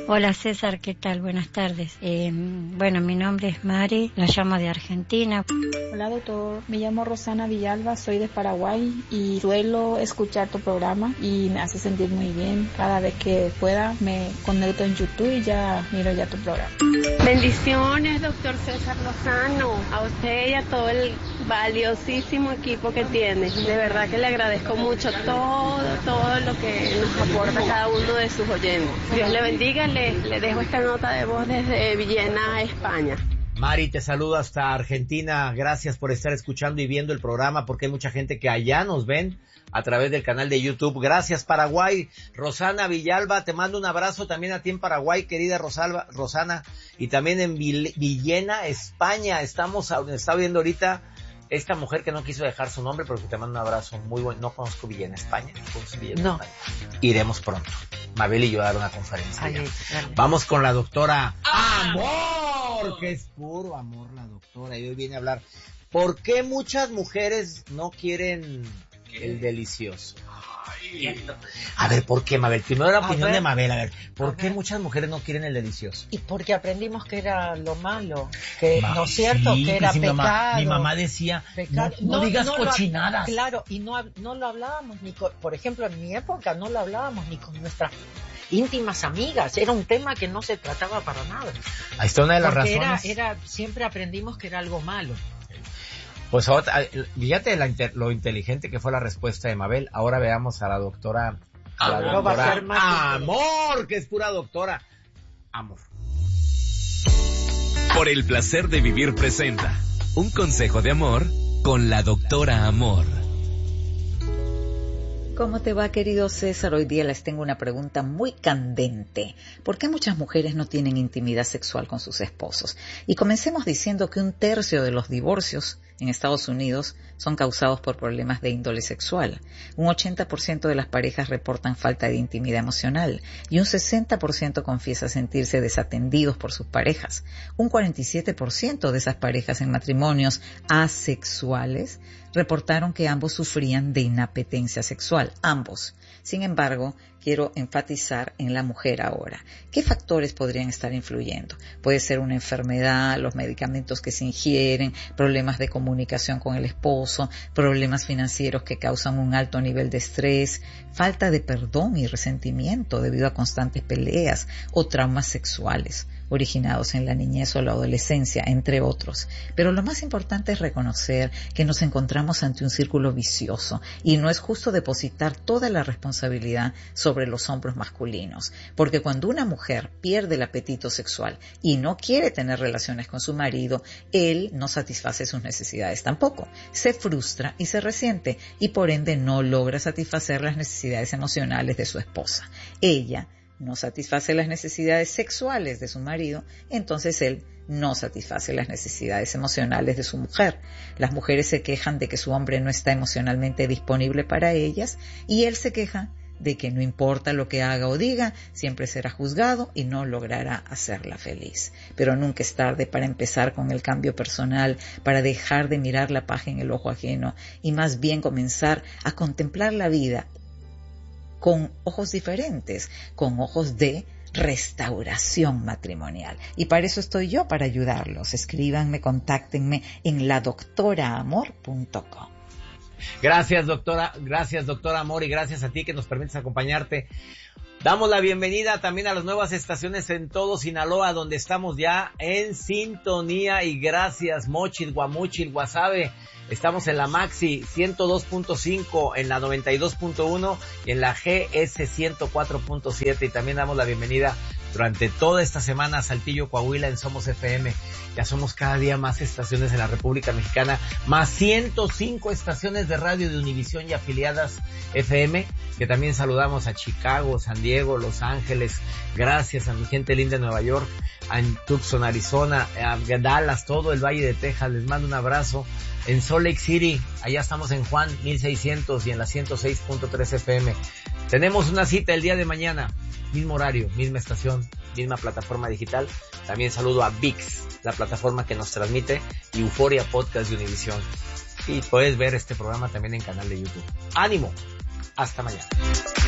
Hola César, ¿qué tal? Buenas tardes. Bueno, mi nombre es Mari, la llamo de Argentina. Hola doctor, me llamo Rosana Villalba, soy de Paraguay y suelo escuchar tu programa y me hace sentir muy bien. Cada vez que pueda me conecto en YouTube y ya miro ya tu programa. Bendiciones, doctor César Lozano, a usted y a todo el valiosísimo equipo que tiene. De verdad que le agradezco mucho todo lo que nos aporta cada uno de sus oyentes. Dios le bendiga, le dejo esta nota de voz desde Villena, España. Mari, te saludo hasta Argentina. Gracias por estar escuchando y viendo el programa, porque hay mucha gente que allá nos ven a través del canal de YouTube. Gracias, Paraguay. Rosana Villalba, te mando un abrazo también a ti en Paraguay, querida Rosana. Y también en Villena, España. Está viendo ahorita esta mujer que no quiso dejar su nombre, pero que te mando un abrazo muy bueno. No conozco Villena, España. España. Iremos pronto. Mabel y yo a dar una conferencia. Vamos con la doctora Amor, que es puro amor la doctora. Y hoy viene a hablar ¿por qué muchas mujeres no quieren el delicioso? A ver, ¿por qué, Mabel? Primero la opinión de Mabel, a ver, ¿por qué muchas mujeres no quieren el delicioso? Y porque aprendimos que era lo malo, que no es cierto, que era pecado. Mi mamá decía, no digas cochinadas. Claro, y no lo hablábamos ni con, por ejemplo, en mi época no lo hablábamos ni con nuestras íntimas amigas, era un tema que no se trataba para nada. Ahí está una de las porque razones. siempre aprendimos que era algo malo. Pues ahora, fíjate lo inteligente que fue la respuesta de Mabel. Ahora veamos a la doctora. Amor, que es pura doctora. Amor. Por el placer de vivir presenta un consejo de amor con la doctora Amor. ¿Cómo te va, querido César? Hoy día les tengo una pregunta muy candente. ¿Por qué muchas mujeres no tienen intimidad sexual con sus esposos? Y comencemos diciendo que 1/3 de los divorcios en Estados Unidos son causados por problemas de índole sexual. Un 80% de las parejas reportan falta de intimidad emocional y un 60% confiesa sentirse desatendidos por sus parejas. Un 47% de esas parejas en matrimonios asexuales reportaron que ambos sufrían de inapetencia sexual, ambos. Sin embargo, quiero enfatizar en la mujer ahora. ¿Qué factores podrían estar influyendo? Puede ser una enfermedad, los medicamentos que se ingieren, problemas de comunicación con el esposo, problemas financieros que causan un alto nivel de estrés, falta de perdón y resentimiento debido a constantes peleas o traumas sexuales originados en la niñez o la adolescencia, entre otros. Pero lo más importante es reconocer que nos encontramos ante un círculo vicioso y no es justo depositar toda la responsabilidad sobre los hombros masculinos, porque cuando una mujer pierde el apetito sexual y no quiere tener relaciones con su marido, él no satisface sus necesidades tampoco, se frustra y se resiente y por ende no logra satisfacer las necesidades emocionales de su esposa. Ella no satisface las necesidades sexuales de su marido, entonces él no satisface las necesidades emocionales de su mujer. Las mujeres se quejan de que su hombre no está emocionalmente disponible para ellas y él se queja de que no importa lo que haga o diga, siempre será juzgado y no logrará hacerla feliz. Pero nunca es tarde para empezar con el cambio personal, para dejar de mirar la paja en el ojo ajeno y más bien comenzar a contemplar la vida con ojos diferentes, con ojos de restauración matrimonial. Y para eso estoy yo, para ayudarlos. Escríbanme, contáctenme en ladoctoraamor.com. Gracias, doctora Amor, y gracias a ti que nos permites acompañarte. Damos la bienvenida también a las nuevas estaciones en todo Sinaloa, donde estamos ya en sintonía, y gracias Mochil, Guamuchil, Guasave. Estamos en la Maxi 102.5, en la 92.1 y en la GS 104.7, y también damos la bienvenida durante toda esta semana a Saltillo, Coahuila, en Somos FM. Ya somos cada día más estaciones en la República Mexicana, más 105 estaciones de radio de Univisión y afiliadas FM, que también saludamos a Chicago, San Diego, Los Ángeles. Gracias a mi gente linda de Nueva York, a Tucson, Arizona, a Dallas, todo el Valle de Texas. Les mando un abrazo. En Salt Lake City, allá estamos en Juan 1600 y en la 106.3 FM. Tenemos una cita el día de mañana, mismo horario, misma estación, misma plataforma digital. También saludo a VIX, la plataforma que nos transmite, y Euforia Podcast de Univisión. Y puedes ver este programa también en canal de YouTube. ¡Ánimo! Hasta mañana.